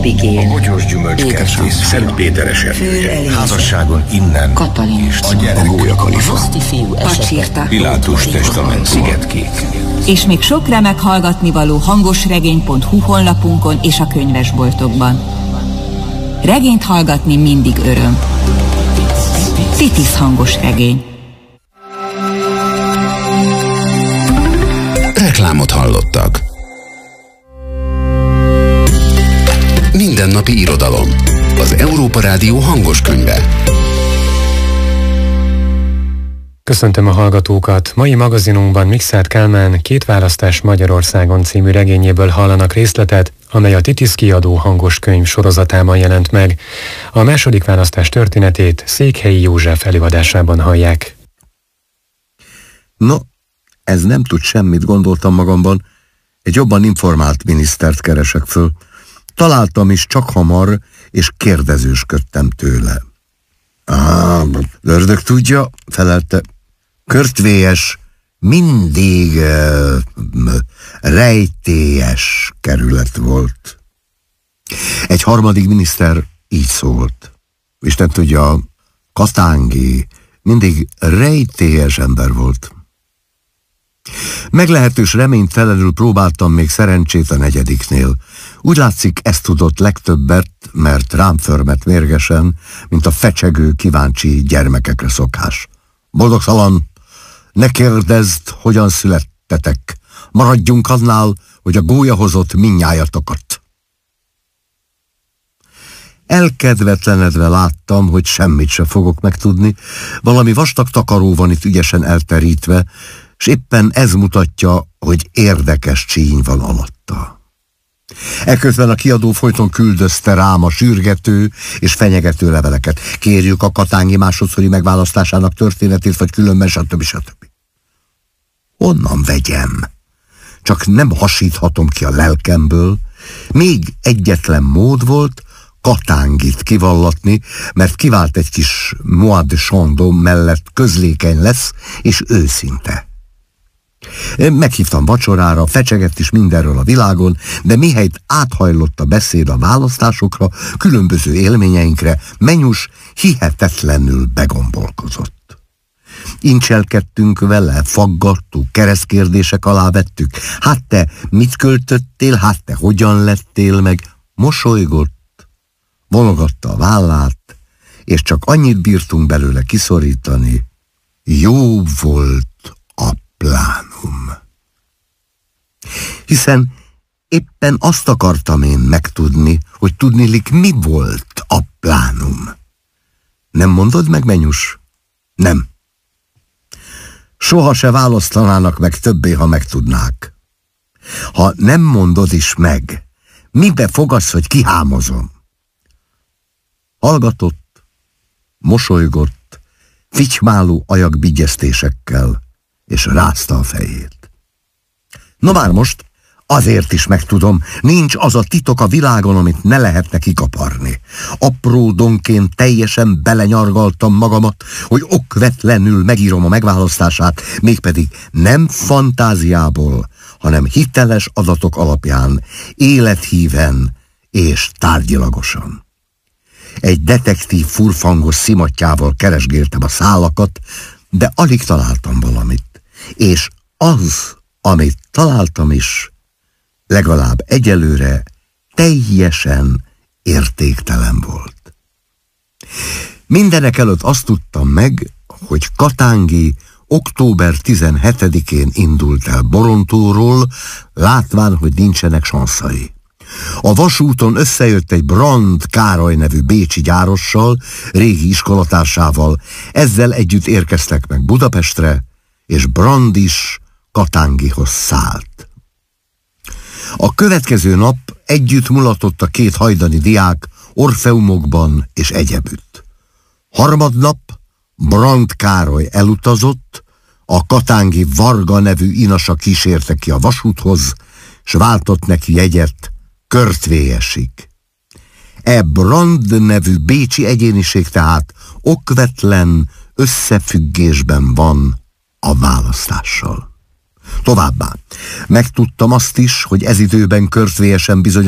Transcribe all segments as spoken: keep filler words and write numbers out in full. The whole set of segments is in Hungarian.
Abigail, a Bogyós gyümölcskertész Szentpéter esetője. Házasságon innen Katalin, a gyerek, a Gólya Kalifa, Pacsirta, Pilátus testament, Szigetkék. És még sok remek hallgatnivaló hangosregény pont hu honlapunkon és a könyvesboltokban. Regényt hallgatni mindig öröm. Titis hangos regény. Reklámot hallottak. Mindennapi irodalom. Az Európa Rádió hangos könyve. Köszöntöm a hallgatókat! Mai magazinunkban Mikszáth Kálmán Két választás Magyarországon című regényéből hallanak részletet, amely a Titis kiadó hangos könyv sorozatában jelent meg. A második választás történetét Székhelyi József előadásában hallják. No, ez nem tud semmit, gondoltam magamban. Egy jobban informált minisztert keresek föl. Találtam is csak hamar, és kérdezősködtem tőle. Á, ördög tudja, felelte. Körtvélyes, mindig uh, rejtélyes kerület volt. Egy harmadik miniszter így szólt. Isten tudja, Katángi mindig rejtélyes ember volt. Meglehetős reménytelenül próbáltam még szerencsét a negyediknél. Úgy látszik, ezt tudott legtöbbet, mert rám förmet mérgesen, mint a fecsegő, kíváncsi gyermekekre szokás. Boldogtalan, ne kérdezd, hogyan születtetek. Maradjunk annál, hogy a gólya hozott mindnyájatokat. Elkedvetlenedve láttam, hogy semmit se fogok megtudni. Valami vastag takaró van itt ügyesen elterítve, és éppen ez mutatja, hogy érdekes csíny van alatta. Eközben a kiadó folyton küldözte rám a sürgető és fenyegető leveleket. Kérjük a Katángi másodszori megválasztásának történetét, vagy különben stb. stb. Honnan vegyem? Csak nem hasíthatom ki a lelkemből. Még egyetlen mód volt Katángit kivallatni, mert kivált egy kis Moi de Chandon mellett közlékeny lesz és őszinte. Meghívtam vacsorára, fecsegett is mindenről a világon, de mihelyt áthajlott a beszéd a választásokra, különböző élményeinkre, Menyus hihetetlenül begombolkozott. Incselkedtünk vele, faggattuk, keresztkérdések alá vettük. Hát te mit költöttél, hát te hogyan lettél meg? Mosolygott, vonogatta a vállát, és csak annyit bírtunk belőle kiszorítani. Jó volt a plánum. Hiszen éppen azt akartam én megtudni, hogy tudnilik, mi volt a plánum. Nem mondod meg, Menyus? Nem. Soha se választanának meg többé, ha megtudnák. Ha nem mondod is meg, mibe fogadsz, hogy kihámozom? Hallgatott, mosolygott, fitymáló ajakbigyeztésekkel, és rázta a fejét. No már most, azért is megtudom, nincs az a titok a világon, amit ne lehetne kikaparni. Apródonként teljesen belenyargaltam magamat, hogy okvetlenül megírom a megválasztását, mégpedig nem fantáziából, hanem hiteles adatok alapján, élethíven és tárgyilagosan. Egy detektív furfangos szimattyával keresgéltem a szálakat, de alig találtam valamit. És az, amit találtam is, legalább egyelőre teljesen értéktelen volt. Mindenek előtt azt tudtam meg, hogy Katángi október tizenhetedikén indult el Borontóról, látván, hogy nincsenek sanszai. A vasúton összejött egy Brand Károly nevű bécsi gyárossal, régi iskolatársával, ezzel együtt érkeztek meg Budapestre, és Brand is Katángihoz szállt. A következő nap együtt mulatott a két hajdani diák Orfeumokban és egyebütt. Harmadnap Brand Károly elutazott, a katángi Varga nevű inasa kísérte ki a vasúthoz, s váltott neki jegyet Körtvélyesig. E Brand nevű bécsi egyéniség tehát okvetlen összefüggésben van a választással. Továbbá megtudtam azt is, hogy ez időben Körtvélyesen bizonyos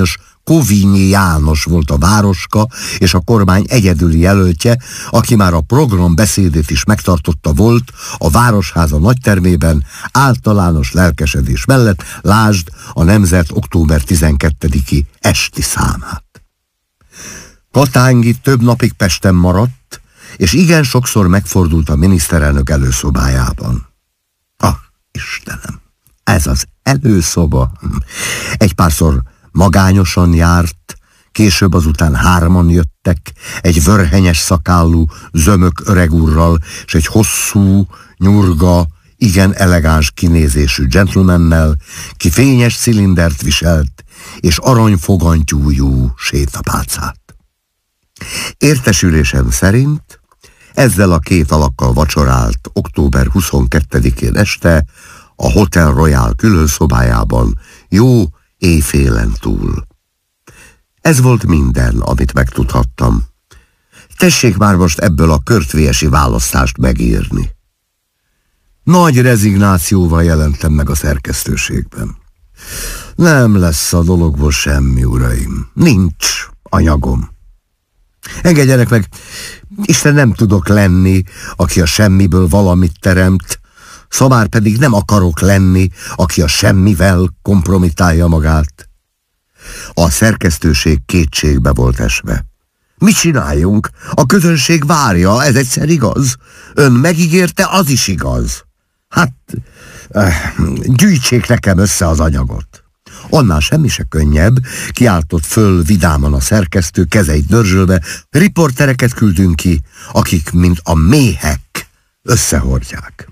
Kovínyi János volt a városka és a kormány egyedüli jelöltje, aki már a program beszédét is megtartotta volt a Városháza nagytermében általános lelkesedés mellett, lásd a Nemzet október tizenkettediki esti számát. Katángi több napig Pesten maradt, és igen sokszor megfordult a miniszterelnök előszobájában. Ah, Istenem, ez az előszoba. Egy párszor magányosan járt, később azután hárman jöttek, egy vörhenyes szakállú, zömök öregúrral, és egy hosszú, nyurga, igen elegáns kinézésű gentlemannel, ki fényes cilindert viselt, és aranyfogantyújú sétapálcát. Értesülésem szerint ezzel a két alakkal vacsorált október huszonkettedikén este a Hotel Royal különszobájában jó éjfélen túl. Ez volt minden, amit megtudhattam. Tessék már most ebből a körtvélyesi választást megírni. Nagy rezignációval jelentem meg a szerkesztőségben. Nem lesz a dologból semmi, uraim. Nincs anyagom. Engedjenek meg, Isten, nem tudok lenni, aki a semmiből valamit teremt, szamár pedig nem akarok lenni, aki a semmivel kompromitálja magát. A szerkesztőség kétségbe volt esve. Mit csináljunk? A közönség várja, ez egyszer igaz? Ön megígérte, az is igaz. Hát, gyűjtsék nekem össze az anyagot. Annál semmi se könnyebb, kiáltott föl vidáman a szerkesztő, kezeit dörzsölve. Riportereket küldünk ki, akik, mint a méhek, összehordják.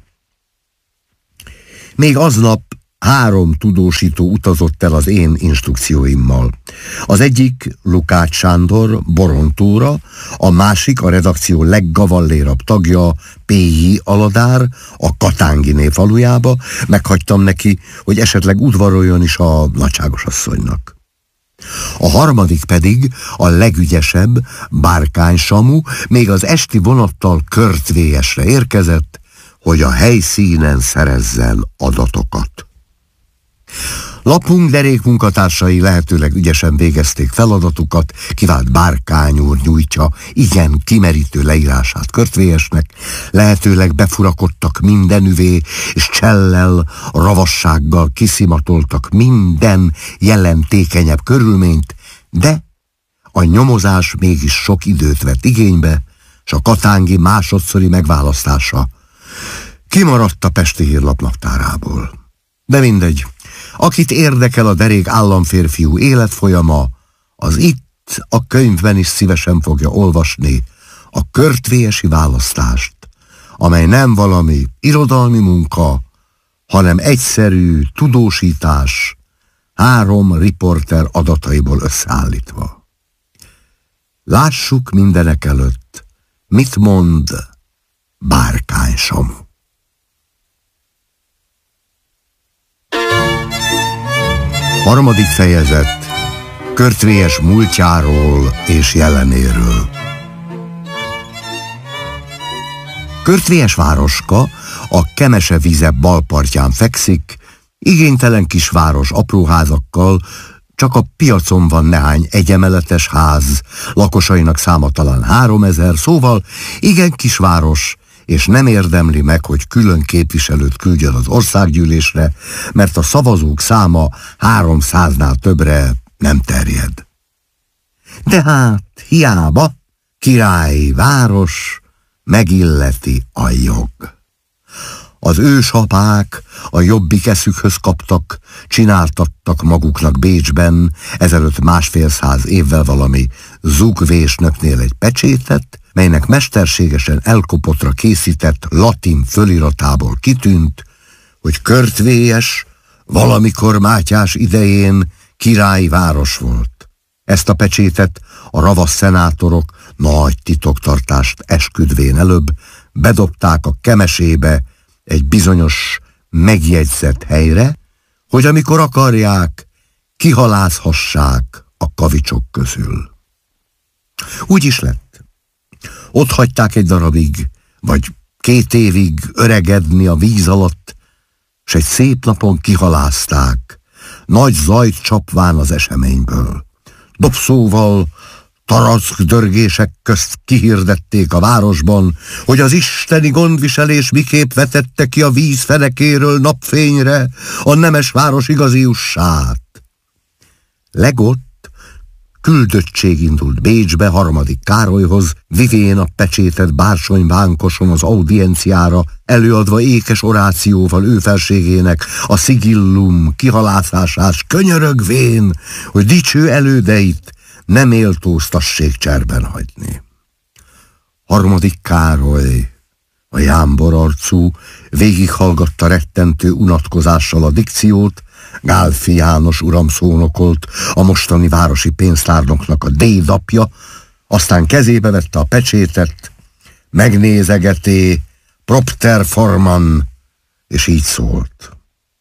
Még aznap három tudósító utazott el az én instrukcióimmal. Az egyik Lukács Sándor Borontóra, a másik a redakció leggavallérabb tagja P J Aladár a Katángi falujába. Meghagytam neki, hogy esetleg udvaroljon is a nagyságosasszonynak. A harmadik pedig a legügyesebb Bárkány Samu még az esti vonattal Körtvélyesre érkezett, hogy a helyszínen szerezzen adatokat. Lapunk derék munkatársai lehetőleg ügyesen végezték feladatukat, kivált Bárkány úr nyújtja igen kimerítő leírását Körtvélyesnek, lehetőleg befurakodtak mindenüvé, és csellel, ravassággal kiszimatoltak minden jelentékenyebb körülményt, de a nyomozás mégis sok időt vett igénybe, s a katángi másodszori megválasztása kimaradt a Pesti Hírlap naptárából. De mindegy, akit érdekel a derék államférfiú életfolyama, az itt a könyvben is szívesen fogja olvasni a körtvélyesi választást, amely nem valami irodalmi munka, hanem egyszerű tudósítás, három riporter adataiból összeállítva. Lássuk mindenek előtt, mit mond Bárkány Samu. Harmadik fejezet, Körtvélyes múltjáról és jelenéről. Körtvélyes városka a Kemese vize balpartján fekszik, igénytelen kisváros apróházakkal, csak a piacon van nehány egyemeletes ház, lakosainak száma talán háromezer, szóval igen kisváros, és nem érdemli meg, hogy külön képviselőt küldjön az országgyűlésre, mert a szavazók száma háromszáznál többre nem terjed. De hát hiába, királyi város megilleti a jog. Az ősapák a jobbik eszükhöz kaptak, csináltattak maguknak Bécsben ezelőtt másfél száz évvel valami zugvésnöknél egy pecsétet, melynek mesterségesen elkopottra készített latin föliratából kitűnt, hogy Körtvélyes valamikor Mátyás idején királyi város volt. Ezt a pecsétet a ravasz szenátorok nagy titoktartást esküdvén előbb bedobták a Kemesébe egy bizonyos megjegyzett helyre, hogy amikor akarják, kihalászhassák a kavicsok közül. Úgy is lett. Ott hagyták egy darabig, vagy két évig öregedni a víz alatt, s egy szép napon kihalázták, nagy zajt csapván az eseményből. dobszóval, tarack dörgések közt kihirdették a városban, hogy az isteni gondviselés miképp vetette ki a víz fenekéről napfényre a Nemesváros igazi jussát. Legott küldöttség indult Bécsbe Harmadik Károlyhoz, vivén a pecsétet bársony bánkoson az audienciára, előadva ékes orációval ő felségének a szigillum kihalászását, s könyörögvén, hogy dicső elődeit nem méltóztassék cserben hagyni. Harmadik Károly, a jámbor arcú, végighallgatta rettentő unatkozással a dikciót, Gálfi János uram szónokolt, a mostani városi pénztárnoknak a dédapja, aztán kezébe vette a pecsétet, megnézegeté, propter forman, és így szólt.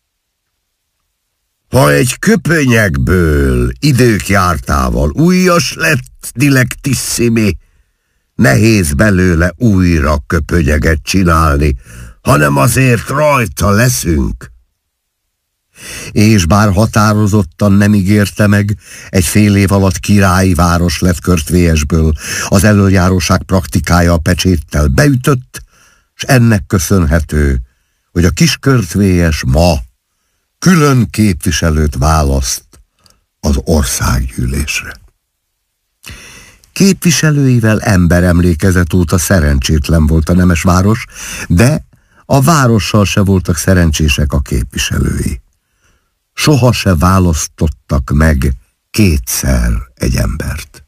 Ha egy köpönyekből idők jártával újas lett dilectissimi, nehéz belőle újra köpönyeget csinálni, hanem azért rajta leszünk. És bár határozottan nem ígérte meg, egy fél év alatt királyi város lett Körtvélyesből, az elöljáróság praktikája a pecséttel beütött, s ennek köszönhető, hogy a kis Körtvélyes ma külön képviselőt választ az országgyűlésre. Képviselőivel emberemlékezet óta szerencsétlen volt a Nemesváros, de a várossal se voltak szerencsések a képviselői. Soha se választottak meg kétszer egy embert.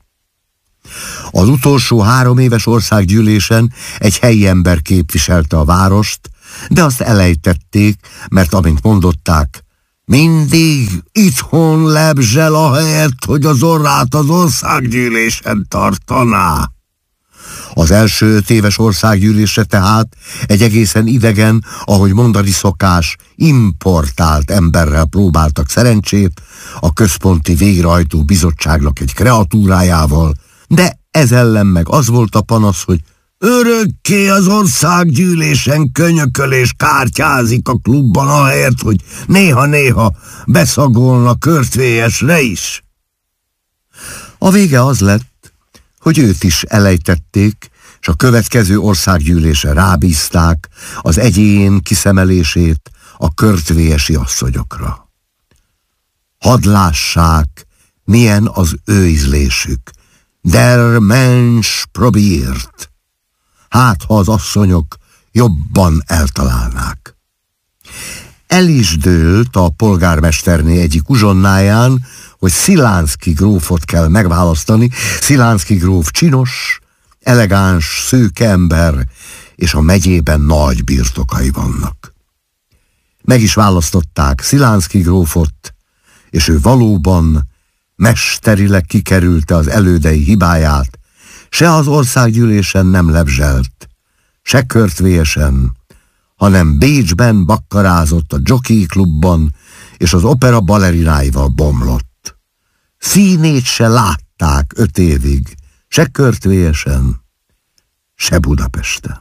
Az utolsó három éves országgyűlésen egy helyi ember képviselte a várost, de azt elejtették, mert amint mondották, mindig itthon lebzsel a helyet, hogy az orrát az országgyűlésen tartaná. Az első öt éves országgyűlésre tehát egy egészen idegen, ahogy mondani szokás, importált emberrel próbáltak szerencsét, a központi végrehajtó bizottságnak egy kreatúrájával, de ez ellen meg az volt a panasz, hogy örökké az országgyűlésen könyököl és kártyázik a klubban ahelyett, hogy néha-néha beszagolna Körtvélyesre is. A vége az lett, hogy őt is elejtették, és a következő országgyűlésre rábízták az egyén kiszemelését a körtvélyesi asszonyokra. Hadd lássák, milyen az ő ízlésük. Der Mensch probiert. Hát, ha az asszonyok jobban eltalálnák. El is dőlt a polgármesterné egyik uzsonnáján, hogy Szilánsky grófot kell megválasztani. Szilánsky gróf csinos, elegáns, szőke ember, és a megyében nagy birtokai vannak. Meg is választották Szilánsky grófot, és ő valóban mesterileg kikerülte az elődei hibáját, se az országgyűlésen nem lebzselt, se Körtvélyesen, hanem Bécsben bakkarázott a Jockey klubban, és az opera balerináival bomlott. Színét se látták öt évig, se Körtvélyesen, se Budapesten.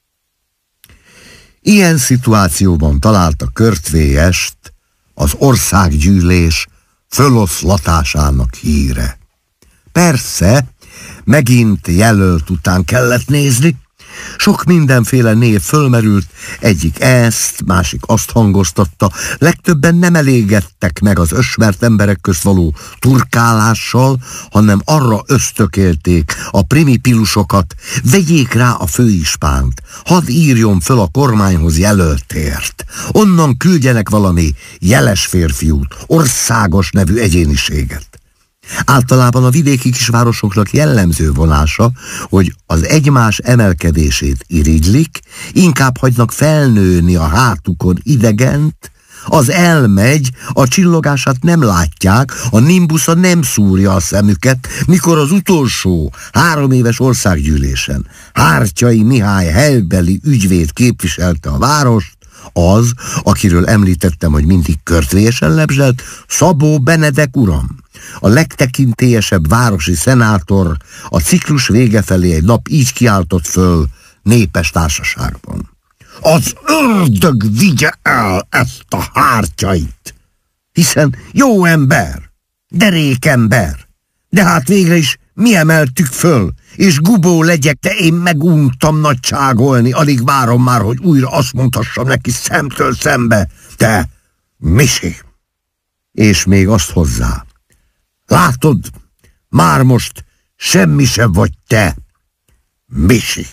Ilyen szituációban találta Körtvélyest az országgyűlés föloszlatásának híre. Persze, megint jelölt után kellett nézni, sok mindenféle név fölmerült, egyik ezt, másik azt hangoztatta, legtöbben nem elégedtek meg az ösvert emberek közt való turkálással, hanem arra ösztökélték a primipilusokat, vegyék rá a főispánt, hadd írjon föl a kormányhoz jelöltért, onnan küldjenek valami jeles férfiút, országos nevű egyéniséget. Általában a vidéki kisvárosoknak jellemző vonása, hogy az egymás emelkedését irigylik, inkább hagynak felnőni a hátukon idegent, az elmegy, a csillogását nem látják, a nimbusza nem szúrja a szemüket, mikor az utolsó három éves országgyűlésen Hártyai Mihály helybeli ügyvéd képviselte a várost, az, akiről említettem, hogy mindig Körtvélyesen lebzselt, Szabó Benedek uram. A legtekintélyesebb városi szenátor a ciklus vége felé egy nap így kiáltott föl népes társaságban. Az ördög vigye el ezt a Hártyait, hiszen jó ember, derék ember, De hát végre is mi emeltük föl, és gubó legyek, de én meguntam nagyságolni, alig várom már, hogy újra azt mondhassam neki szemtől szembe. Te, Misi! És még azt hozzá. Látod, már most semmi sem vagy te, Misi.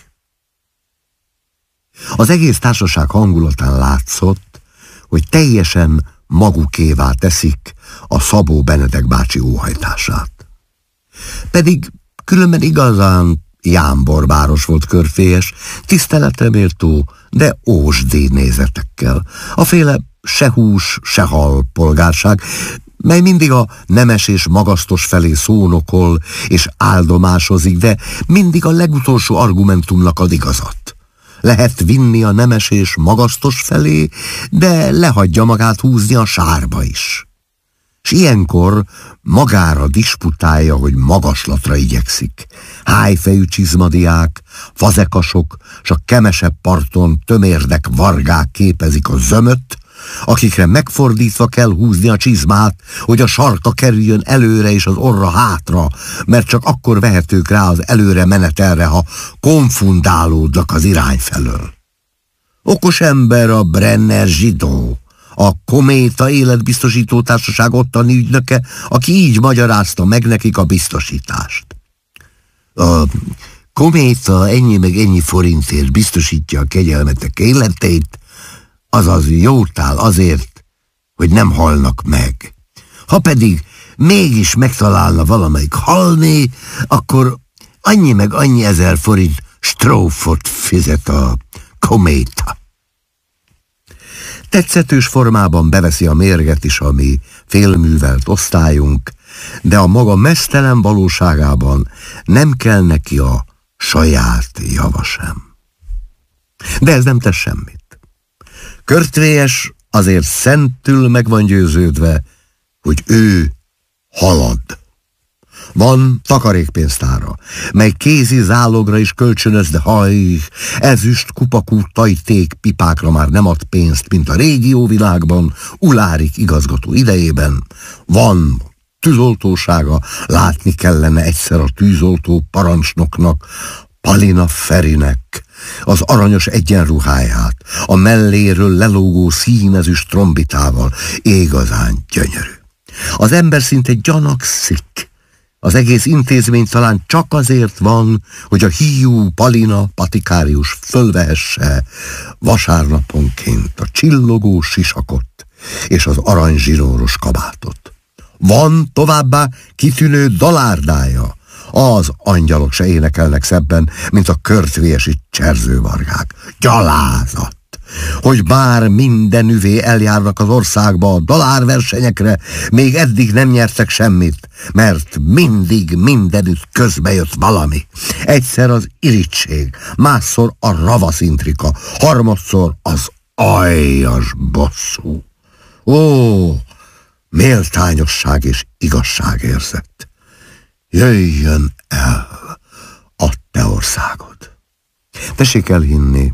Az egész társaság hangulatán látszott, hogy teljesen magukévá teszik a Szabó Benedek bácsi óhajtását. Pedig különben igazán jámborváros volt Körtvélyes, tiszteletre méltó, de ósdi nézetekkel. A féle se hús, se hal polgárság, mely mindig a nemes és magasztos felé szónokol és áldomásozik, de mindig a legutolsó argumentumnak ad igazat. Lehet vinni a nemes és magasztos felé, de lehagyja magát húzni a sárba is. S ilyenkor magára disputálja, hogy magaslatra igyekszik. Hájfejű csizmadiák, fazekasok, s a kemesebb parton tömérdek vargák képezik a zömöt, akikre megfordítva kell húzni a csizmát, hogy a sarka kerüljön előre és az orra hátra, mert csak akkor vehetők rá az előre menetelre, ha konfundálódnak az irány felől. Okos ember a Brenner zsidó, a Kométa életbiztosító társaság ottani ügynöke, aki így magyarázta meg nekik a biztosítást. A Kométa ennyi meg ennyi forintért biztosítja a kegyelmetek életeit, azaz jótál azért, hogy nem halnak meg. Ha pedig mégis megtalálna valamelyik halni, akkor annyi meg annyi ezer forint strófot fizet a Kométa. Tetszetős formában beveszi a mérget is a mi félművelt osztályunk, de a maga meztelen valóságában nem kell neki a saját java sem. De ez nem tesz semmit. Körtvélyes azért szentül meg van győződve, hogy ő halad. Van takarékpénztára, mely kézi zálogra is kölcsönöz, de haj, ezüst, kupakú, tajték, pipákra már nem ad pénzt, mint a régió világban, Ulárik igazgató idejében. Van tűzoltósága, látni kellene egyszer a tűzoltó parancsnoknak, Palina Ferinek, az aranyos egyenruháját, a melléről lelógó színezüst trombitával, igazán gyönyörű. Az ember szinte gyanakszik. Az egész intézmény talán csak azért van, hogy a hiú Palina patikárius fölvehesse vasárnaponként a csillogó sisakot és az aranyzsinóros kabátot. Van továbbá kitűnő dalárdája. Az angyalok se énekelnek szebben, mint a körtvélyesi cserzővargák. Gyalázat! Hogy bár mindenüvé eljárnak az országba a dalárversenyekre, még eddig nem nyertek semmit, mert mindig mindenütt közbe jött valami. Egyszer az irigység, másszor a ravaszintrika, harmadszor az aljas bosszú. Ó, méltányosság és igazságérzet! Jöjjön el a te országod. Tessék elhinni,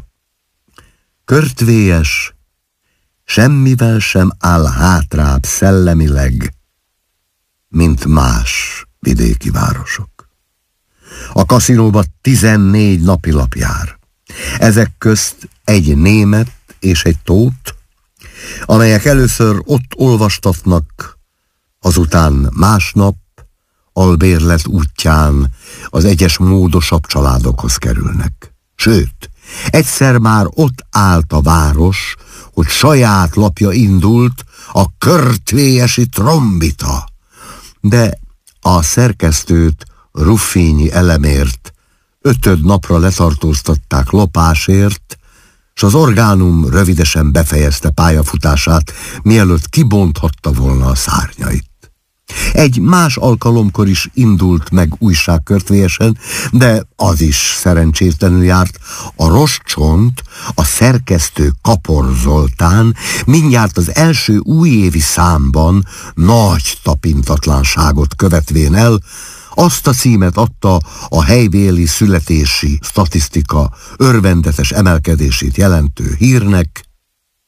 Körtvélyes semmivel sem áll hátrább szellemileg, mint más vidéki városok. A kaszinóba tizennégy napilap jár. Ezek közt egy német és egy tót, amelyek először ott olvastatnak, azután másnap albérlet útján az egyes módosabb családokhoz kerülnek. Sőt, egyszer már ott állt a város, hogy saját lapja indult, a körtvélyesi trombita. De a szerkesztőt Ruffényi Elemért ötöd napra letartóztatták lopásért, s az orgánum rövidesen befejezte pályafutását, mielőtt kibonthatta volna a szárnyait. Egy más alkalomkor is indult meg újság Körtvélyesen, de az is szerencsétlenül járt. A Roscsont, a szerkesztő Kapor Zoltán mindjárt az első újévi számban nagy tapintatlanságot követvén el, azt a címet adta a helybéli születési statisztika örvendetes emelkedését jelentő hírnek: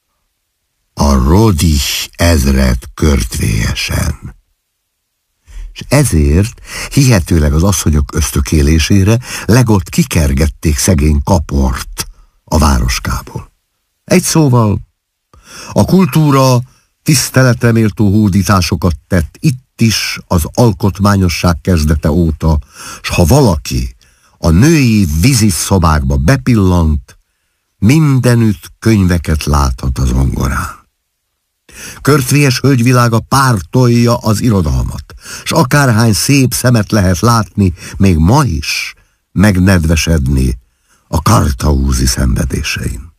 a Rodich ezred Körtvélyesen. és ezért hihetőleg az asszonyok ösztökélésére legott kikergették szegény Kaport a városkából. Egy szóval, a kultúra tiszteletre méltó hódításokat tett itt is az alkotmányosság kezdete óta, s ha valaki a női víziszobákba bepillant, mindenütt könyveket láthat az zongorán. Körtvélyes hölgyvilága pártolja az irodalmat, s akárhány szép szemet lehet látni, még ma is megnedvesedni a kartaúzi szenvedésein.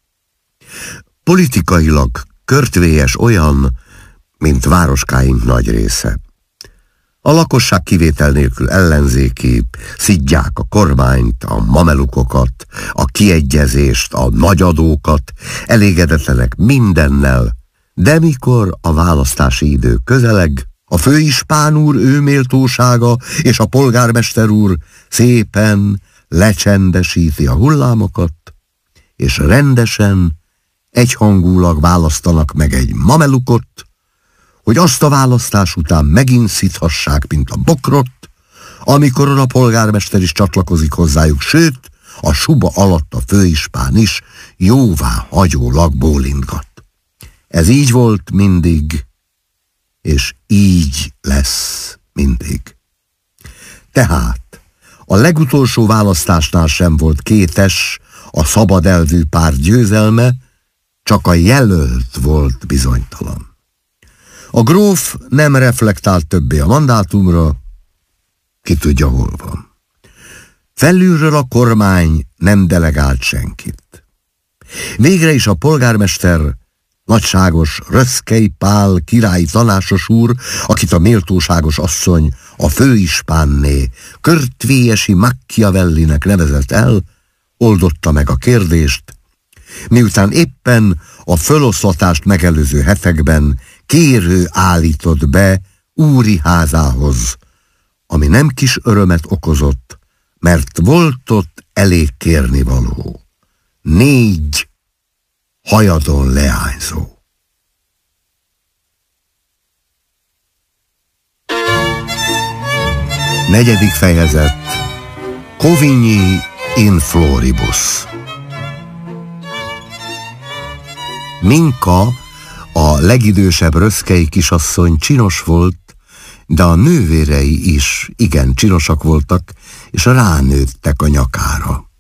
Politikailag Körtvélyes olyan, mint városkáink nagy része. A lakosság kivétel nélkül ellenzéki, szidják a kormányt, a mamelukokat, a kiegyezést, a nagyadókat, elégedetlenek mindennel, de mikor a választási idő közeleg, a főispán úr ő méltósága és a polgármester úr szépen lecsendesíti a hullámokat, és rendesen, egyhangulag választanak meg egy mamelukot, hogy azt a választás után megint szíthassák, mint a bokrot, amikor a polgármester is csatlakozik hozzájuk, sőt, a suba alatt a főispán is jóvá hagyólag bólintgat. Ez így volt mindig, és így lesz mindig. Tehát a legutolsó választásnál sem volt kétes a szabad elvű párt győzelme, csak a jelölt volt bizonytalan. A gróf nem reflektált többé a mandátumra, ki tudja, hol van. Felülről a kormány nem delegált senkit. Végre is a polgármester, nagyságos Röszkei Pál királyi tanácsos úr, akit a méltóságos asszony a főispánné Körtvélyesi Machiavellinek nevezett el, oldotta meg a kérdést, miután éppen a föloszlatást megelőző hetekben kérő állított be úri házához, ami nem kis örömet okozott, mert volt ott elég kérnivaló. Négy hajadon leányzó. Negyedik fejezet. Coligny in floribus. Minka, a legidősebb röszkei kisasszony csinos volt, de a nővérei is igen csinosak voltak, és ránőttek a nyakára.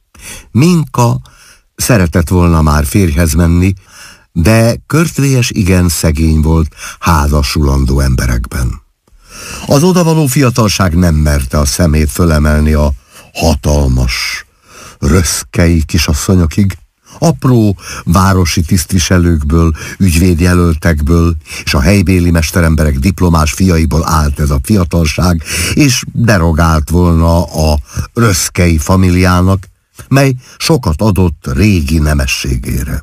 Minka szeretett volna már férjhez menni, de Körtvélyes igen szegény volt házasulandó emberekben. Az odavaló fiatalság nem merte a szemét fölemelni a hatalmas röszkei kisasszonyokig, apró városi tisztviselőkből, ügyvédjelöltekből és a helybéli mesteremberek diplomás fiaiból állt ez a fiatalság, és derogált volna a röszkei familiának, mely sokat adott régi nemességére.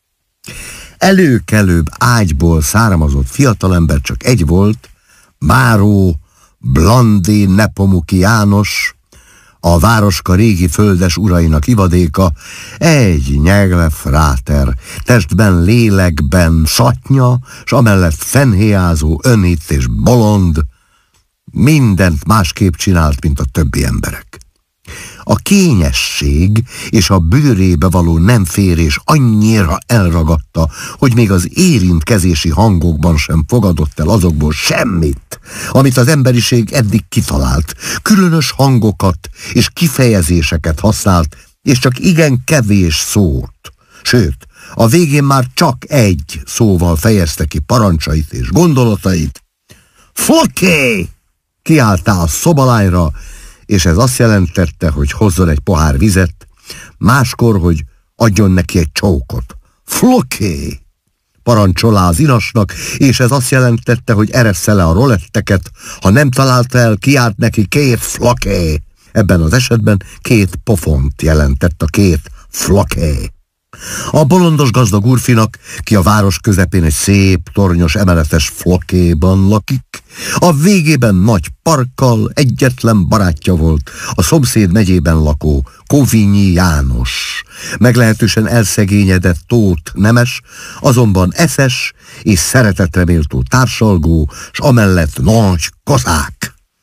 Előkelőbb ágyból származott fiatalember csak egy volt, Máró Blandi Nepomuki János, a városka régi földes urainak ivadéka, egy nyegle fráter, testben, lélekben satnya, s amellett fennhéjázó, önít és bolond, mindent másképp csinált, mint a többi emberek. A kényesség és a bőrébe való nem férés annyira elragadta, hogy még az érintkezési hangokban sem fogadott el azokból semmit, amit az emberiség eddig kitalált. Különös hangokat és kifejezéseket használt, és csak igen kevés szót. Sőt, a végén már csak egy szóval fejezte ki parancsait és gondolatait. Floké! Kiáltál a szobalányra, és ez azt jelentette, hogy hozzon egy pohár vizet, máskor, hogy adjon neki egy csókot. Floké! Parancsolá az inasnak, és ez azt jelentette, hogy eresssze le a roletteket, ha nem találta el, kiárt neki két floké. Ebben az esetben két pofont jelentett a két floké. A bolondos gazdag úrfinak, ki a város közepén egy szép, tornyos, emeletes flokéban lakik, a végében nagy parkkal egyetlen barátja volt, a szomszéd megyében lakó Coligny János, meglehetősen elszegényedett Tóth nemes, azonban eszes és szeretetre méltó társalgó, s amellett nagy kozák.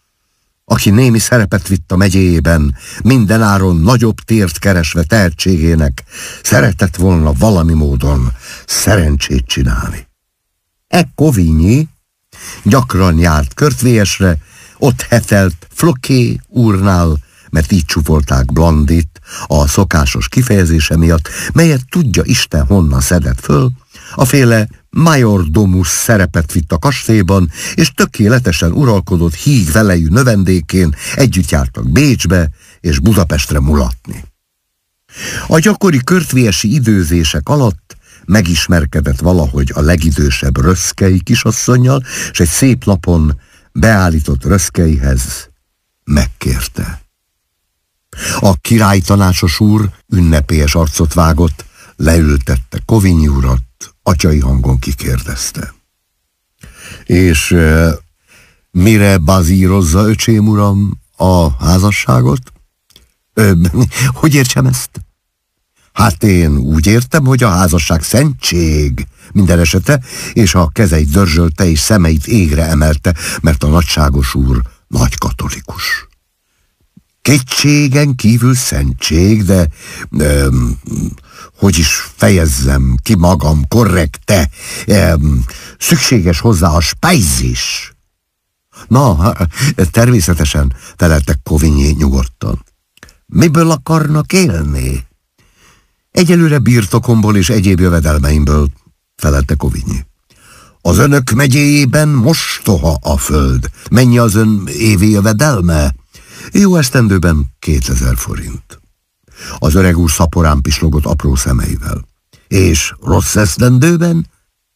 aki némi szerepet vitt a megyéjében, mindenáron nagyobb tért keresve tehetségének, szeretett volna valami módon szerencsét csinálni. E Covigney gyakran járt Körtvélyesre, ott hetelt Floquet úrnál, mert így csúfolták Blandit a szokásos kifejezése miatt, melyet tudja Isten honnan szedett föl, a féle majordomus szerepet vitt a kastélyban, és tökéletesen uralkodott híg velejű növendékén együtt jártak Bécsbe és Budapestre mulatni. A gyakori körtvélyesi időzések alatt megismerkedett valahogy a legidősebb Röszkei kisasszonnyal, és egy szép napon beállított Röszkeihez megkérte. A királytanácsos úr ünnepélyes arcot vágott, leültette Covigney urat, atyai hangon kikérdezte. És uh, mire bazírozza, öcsém uram, a házasságot? Ö, hogy értsem ezt? Hát én úgy értem, hogy a házasság szentség minden esete, és a kezeit dörzsölte és szemeit égre emelte, mert a nagyságos úr nagy katolikus. Kétségen kívül szentség, de um, hogy is fejezzem ki magam korrekte, um, szükséges hozzá a spájzis. Na, természetesen felelte Covigney nyugodtan. Miből akarnak élni? Egyelőre birtokomból és egyéb jövedelmeimből, felelte Covigney. Az önök megyéjében mostoha a föld. Mennyi az ön évi jövedelme? Jó esztendőben kétezer forint. Az öreg úr szaporán pislogott apró szemeivel. És rossz esztendőben?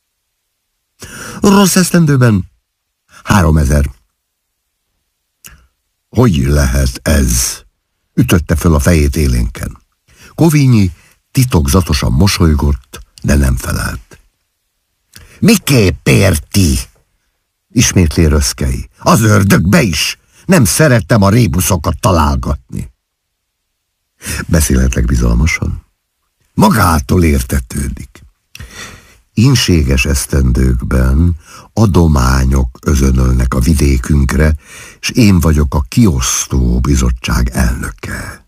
Rossz esztendőben háromezer. Hogy lehet ez? Ütötte föl a fejét élénken. Covigney titokzatosan mosolygott, de nem felelt. Miképp érti? Ismétlé Röszkei. Az ördögbe is. Nem szerettem a rébuszokat találgatni. Beszélhetek bizalmasan? Magától értetődik. Ínséges esztendőkben adományok özönölnek a vidékünkre, és én vagyok a kiosztó bizottság elnöke.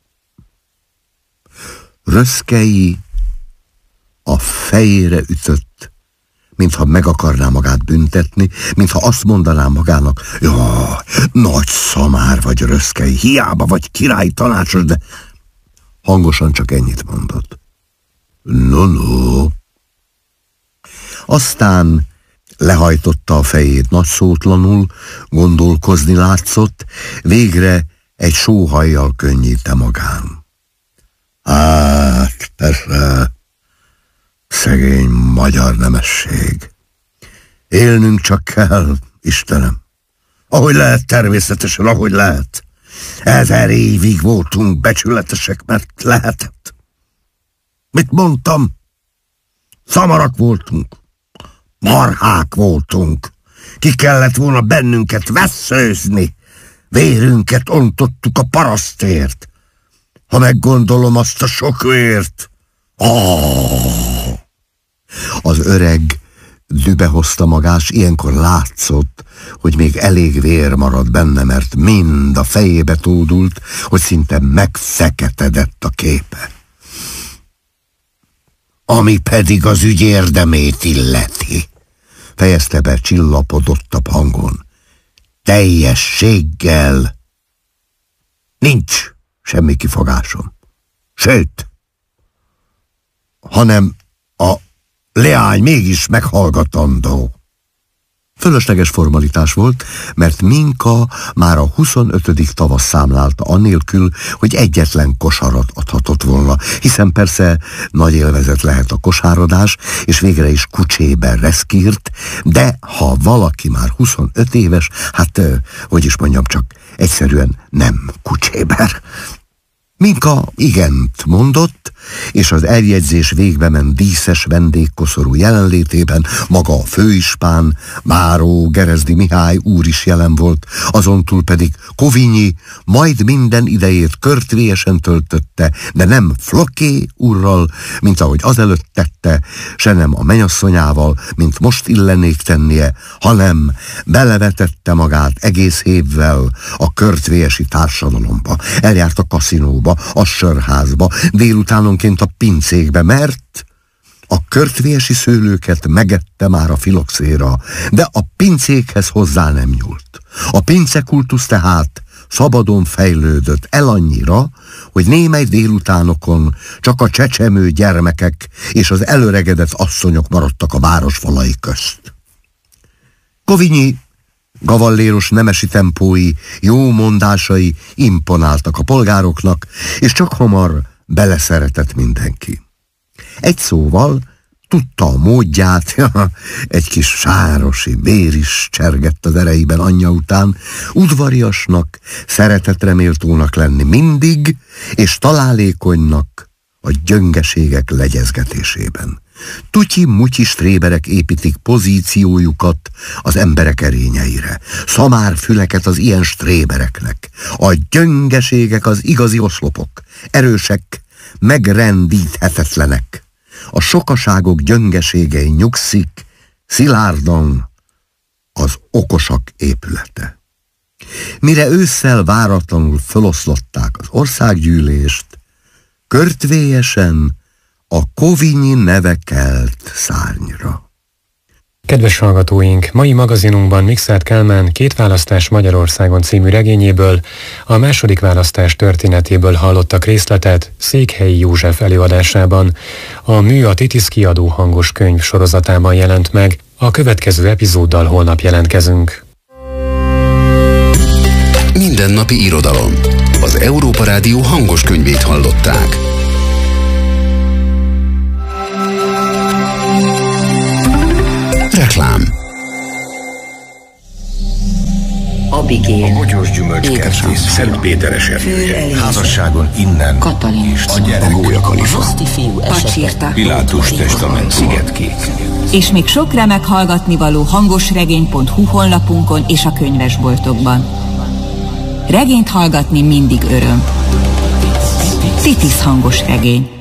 Röszkei a fejére ütött, mintha meg akarná magát büntetni, mintha azt mondaná magának, jaj, nagy szamár vagy Röszkei, hiába vagy király tanácsos, de hangosan csak ennyit mondott. No, no. Aztán lehajtotta a fejét nagyszótlanul, gondolkozni látszott, végre egy sóhajjal könnyíte magán. Hát, persze, szegény magyar nemesség. Élnünk csak kell, Istenem. Ahogy lehet, természetesen, ahogy lehet. Ezer évig voltunk becsületesek, mert lehetett. Mit mondtam? Szamarak voltunk. Marhák voltunk. Ki kellett volna bennünket vesszőzni. Vérünket ontottuk a parasztért. Ha meggondolom azt a sok vért. Oh! Az öreg dübe hozta magát, s ilyenkor látszott, hogy még elég vér maradt benne, mert mind a fejébe tódult, hogy szinte megfeketedett a képe. Ami pedig az ügy érdemét illeti, fejezte be csillapodottabb hangon. Teljességgel nincs semmi kifogásom. Sőt, hanem a leány mégis meghallgatandó. Fölösleges formalitás volt, mert Minka már a huszonötödik tavasz számlálta annélkül, hogy egyetlen kosarat adhatott volna, hiszen persze nagy élvezet lehet a kosárodás, és végre is kucsében reszkírt, de ha valaki már huszonöt éves, hát, hogy is mondjam, csak egyszerűen nem kucséber. Minka igent mondott, és az eljegyzés végbe ment díszes vendégkoszorú jelenlétében maga a főispán, Máró Gerezdi Mihály úr is jelen volt, azon túl pedig Kovinyi majd minden idejét körtvélyesen töltötte, de nem Floké úrral, mint ahogy azelőtt tette, se nem a mennyasszonyával, mint most illenék tennie, hanem belevetette magát egész évvel a körtvélyesi társadalomba. Eljárt a kaszinóba, a sörházba, délutánonként a pincékbe, mert a körtvélyesi szőlőket megette már a filoxéra, de a pincékhez hozzá nem nyúlt. A pincekultusz tehát szabadon fejlődött el annyira, hogy némely délutánokon csak a csecsemő gyermekek és az előregedett asszonyok maradtak a városfalai közt. Kovinyi gavalléros nemesi tempói, jó mondásai imponáltak a polgároknak, és csak hamar beleszeretett mindenki. Egy szóval tudta a módját, egy kis sárosi bér is csergett az ereiben anyja után, udvariasnak, szeretetreméltónak lenni mindig, és találékonynak a gyöngeségek legyezgetésében. Tutyi-mutyi stréberek építik pozíciójukat az emberek erényeire, szamárfüleket az ilyen strébereknek. A gyöngeségek az igazi oszlopok, erősek, megrendíthetetlenek. A sokaságok gyöngeségei nyugszik, szilárdan az okosak épülete. Mire ősszel váratlanul feloszlották az országgyűlést, körtvélyesen a Kovinyi neve kelt szárnyra. Kedves hallgatóink, mai magazinunkban Mikszáth Kálmán Két választás Magyarországon című regényéből, a második választás történetéből hallottak részletet Székhelyi József előadásában. A Mű a Titisz kiadó hangos könyv sorozatában jelent meg, a következő epizóddal holnap jelentkezünk. Mindennapi irodalom. Az Európa Rádió hangos könyvét hallották. Reklám. Abigél, A Bogyós Gyümölcskertész Szent Péteres erdője. Házasságon innen. Katalin, A gyerek. Roszti fiú esete, Pilátus testament Szigetkék. És még sok remek hallgatnivaló hangosregény pont hu honlapunkon és a könyvesboltokban. Regényt hallgatni mindig öröm. Titisz hangos regény.